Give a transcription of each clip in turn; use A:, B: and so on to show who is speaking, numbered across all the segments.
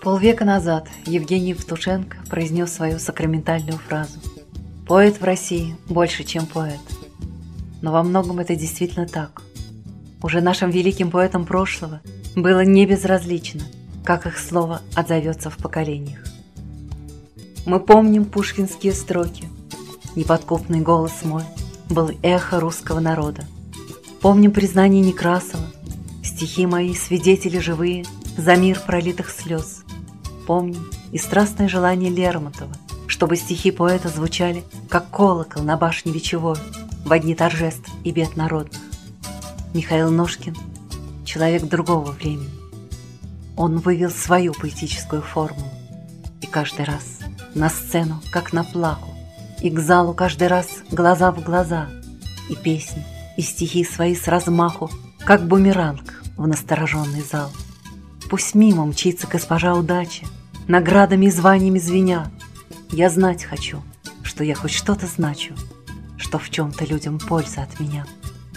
A: Полвека назад Евгений Евтушенко произнес свою сакраментальную фразу: «Поэт в России больше, чем поэт». Но во многом это действительно так. Уже нашим великим поэтам прошлого было не безразлично, как их слово отзовется в поколениях. Мы помним пушкинские строки: «Неподкупный голос мой был эхо русского народа». Помним признание Некрасова: «Стихи мои, свидетели живые за мир пролитых слез». Помним и страстное желание Лермонтова, чтобы стихи поэта звучали, как колокол на башне Вечевой, в дни торжеств и бед народных. Михаил Ножкин – человек другого времени. Он вывел свою поэтическую формулу, и каждый раз на сцену, как на плаху, и к залу каждый раз глаза в глаза, и песни, и стихи свои с размаху, как бумеранг в настороженный зал. Пусть мимо мчится госпожа удача, наградами и званиями звеня. Я знать хочу, что я хоть что-то значу, что в чем-то людям польза от меня.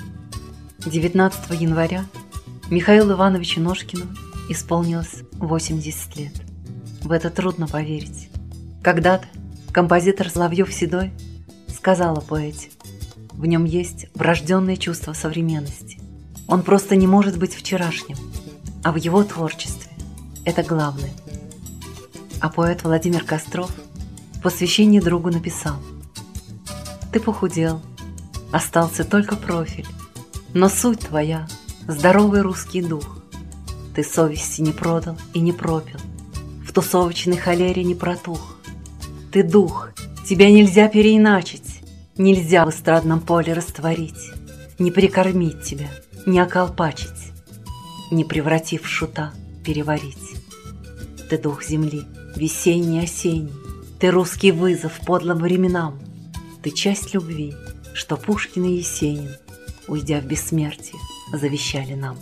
A: 19 января Михаилу Ивановичу Ножкину исполнилось 80 лет. В это трудно поверить. Когда-то композитор Соловьев-Седой сказал о поэте: в нем есть врожденное чувство современности. Он просто не может быть вчерашним, а в его творчестве это главное. А поэт Владимир Костров в посвящении другу написал: «Ты похудел, остался только профиль, но суть твоя — здоровый русский дух. Ты совести не продал и не пропил, в тусовочной холере не протух. Ты дух, тебя нельзя переиначить, нельзя в эстрадном поле растворить, не прикормить тебя, не околпачить, не превратив в шута переварить. Ты дух земли, весенний, осенний, ты русский вызов подлым временам, ты часть любви, что Пушкин и Есенин, уйдя в бессмертие, завещали нам».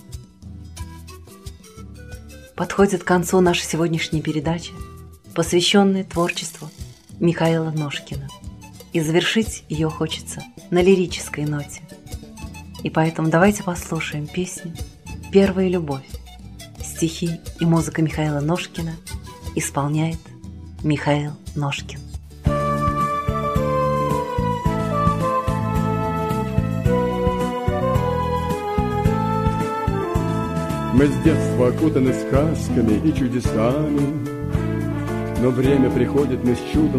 A: Подходит к концу наша сегодняшняя передача, посвященная творчеству Михаила Ножкина. И завершить ее хочется на лирической ноте. И поэтому давайте послушаем песню «Первая любовь». Стихи и музыка Михаила Ножкина исполняет Михаил Ножкин.
B: Мы с детства окутаны сказками и чудесами, но время приходит мы с чудом